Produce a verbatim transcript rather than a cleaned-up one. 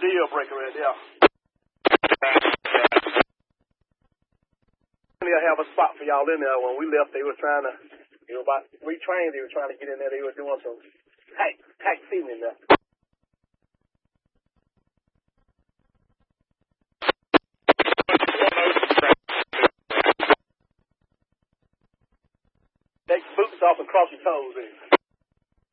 deal breaker right there. They'll have a spot for y'all in there. When we left, they were trying to, they were about three trains, they were trying to get in there. They were doing some tax, tax seating in there. Take boots off and cross your toes in.